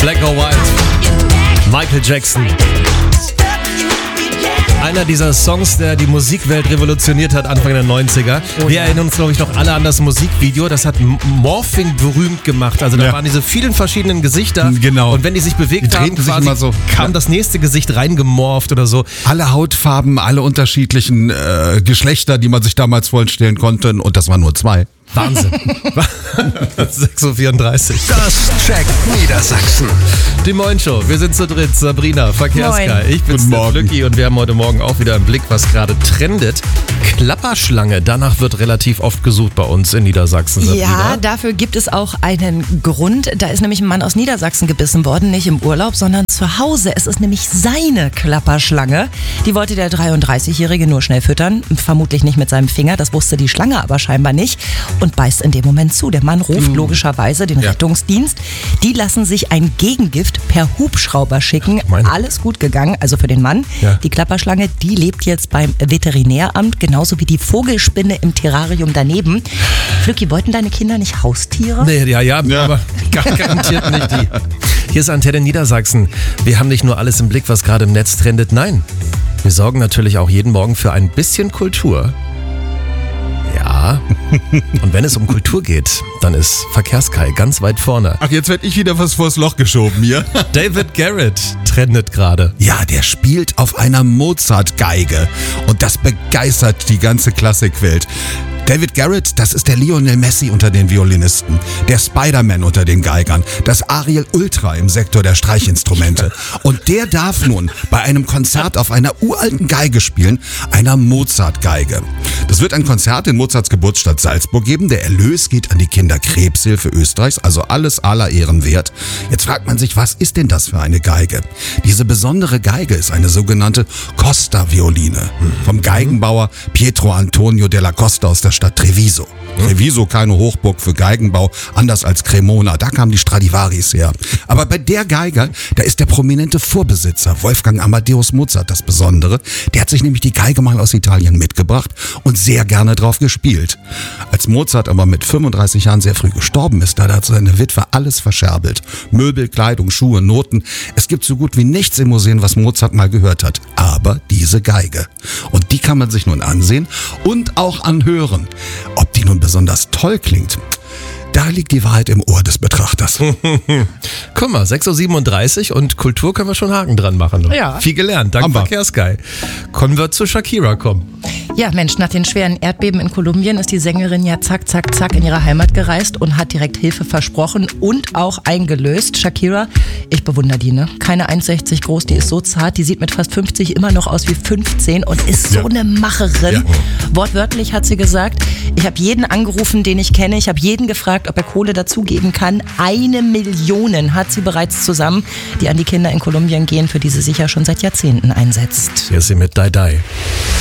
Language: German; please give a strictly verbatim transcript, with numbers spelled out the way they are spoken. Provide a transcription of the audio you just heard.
Black or White. Michael Jackson. Einer dieser Songs, der die Musikwelt revolutioniert hat, Anfang der neunziger. Oh, Wir ja. erinnern uns, glaube ich, noch alle an das Musikvideo. Das hat Morphing berühmt gemacht. Also da Ja. waren diese vielen verschiedenen Gesichter. Genau. Und wenn die sich bewegt Die haben, drehten sich quasi immer so. kam Ja. das nächste Gesicht reingemorpht oder so. Alle Hautfarben, alle unterschiedlichen äh, Geschlechter, die man sich damals vorstellen konnte. Und das waren nur zwei. Wahnsinn. sechs Uhr vierunddreißig. Das checkt Niedersachsen. Die Moin Show. Wir sind zu dritt. Sabrina, Verkehrsguy. Moin. Ich bin's, Guten der Morgen. Flücki, und wir haben heute Morgen auch wieder im Blick, was gerade trendet. Klapperschlange. Danach wird relativ oft gesucht bei uns in Niedersachsen, Sabrina. Ja, dafür gibt es auch einen Grund. Da ist nämlich ein Mann aus Niedersachsen gebissen worden, nicht im Urlaub, sondern zu Hause. Es ist nämlich seine Klapperschlange. Die wollte der dreiunddreißigjährige nur schnell füttern, vermutlich nicht mit seinem Finger, das wusste die Schlange aber scheinbar nicht und beißt in dem Moment zu. Der Mann ruft logischerweise den Ja. Rettungsdienst. Die lassen sich ein Gegengift per Hubschrauber schicken. meine- Alles gut gegangen, also für den Mann. Ja. Die Klapperschlange, die lebt jetzt beim Veterinäramt, genauso wie die Vogelspinne im Terrarium daneben. Flücki, wollten deine Kinder nicht Haustiere? Nee, ja, ja, Ja. aber gar garantiert nicht die. Hier ist Antenne Niedersachsen. Wir haben nicht nur alles im Blick, was gerade im Netz trendet. Nein, wir sorgen natürlich auch jeden Morgen für ein bisschen Kultur. Ja, und wenn es um Kultur geht, dann ist Verkehrsguy ganz weit vorne. Ach, jetzt werd ich wieder was vors Loch geschoben hier. David Garrett trendet gerade. Ja, der spielt auf einer Mozart-Geige. Und das begeistert die ganze Klassikwelt. David Garrett, das ist der Lionel Messi unter den Violinisten, der Spider-Man unter den Geigern, das Ariel Ultra im Sektor der Streichinstrumente. Und der darf nun bei einem Konzert auf einer uralten Geige spielen, einer Mozart-Geige. Das wird ein Konzert in Mozarts Geburtsstadt Salzburg geben. Der Erlös geht an die Kinderkrebshilfe Österreichs, also alles aller Ehren wert. Jetzt fragt man sich, was ist denn das für eine Geige? Diese besondere Geige ist eine sogenannte Costa-Violine vom Geigenbauer Pietro Antonio della Costa aus der Stadt Treviso. Treviso, keine Hochburg für Geigenbau, anders als Cremona, da kamen die Stradivaris her. Aber bei der Geige, da ist der prominente Vorbesitzer Wolfgang Amadeus Mozart das Besondere. Der hat sich nämlich die Geige mal aus Italien mitgebracht und sehr gerne drauf gespielt. Als Mozart aber mit fünfunddreißig Jahren sehr früh gestorben ist, da hat seine Witwe alles verscherbelt. Möbel, Kleidung, Schuhe, Noten. Es gibt so gut wie nichts im Museum, was Mozart mal gehört hat. Aber diese Geige. Und die kann man sich nun ansehen und auch anhören. Ob die nun besonders toll klingt, da liegt die Wahrheit im Ohr des Betrachters. Guck mal, sechs Uhr siebenunddreißig und Kultur können wir schon Haken dran machen. Ja. Viel gelernt, dank Haben wir. Verkehrsguy. Können wir zu Shakira kommen? Ja, Mensch, nach den schweren Erdbeben in Kolumbien ist die Sängerin ja zack, zack, zack in ihre Heimat gereist und hat direkt Hilfe versprochen und auch eingelöst. Shakira, ich bewundere die, ne? Keine eins Komma sechzig groß, die ist so zart, die sieht mit fast fünfzig immer noch aus wie fünfzehn und ist so Ja. eine Macherin. Ja. Wortwörtlich hat sie gesagt, ich habe jeden angerufen, den ich kenne, ich habe jeden gefragt, ob er Kohle dazugeben kann. Eine Million hat sie bereits zusammen, die an die Kinder in Kolumbien gehen, für die sie sich ja schon seit Jahrzehnten einsetzt. Hier ist sie mit Die Die.